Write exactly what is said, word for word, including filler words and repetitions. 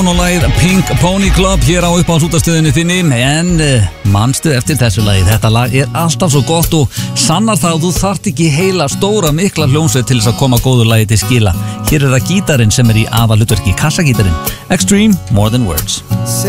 Og lagið Pink Pony Club hér á uppáhaldsútastöðinni þinni. En uh, manstu eftir þessu lagið. Þetta lag er alltaf svo gott og sannar það að þú þarft ekki heila stóra mikla hljómsveit til þess að koma góðu lagi til skila. Hér er það gítarinn sem er í aðalhlutverki, kassagítarinn. Extreme, More Than Words.